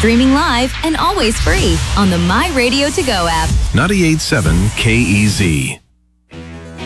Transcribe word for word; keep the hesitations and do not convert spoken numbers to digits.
streaming live and always free on the My Radio To Go app. ninety-eight point seven K E Z.